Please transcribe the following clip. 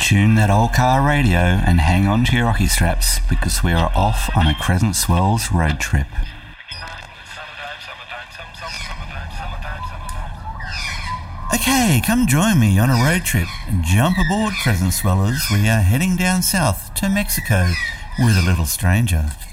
Tune that old car radio and hang on to your rocky straps because we are off on a Crescent Swells road trip. Okay, come join me on a road trip. Jump aboard, Crescent Swellers. We are heading down south to Mexico with a little stranger.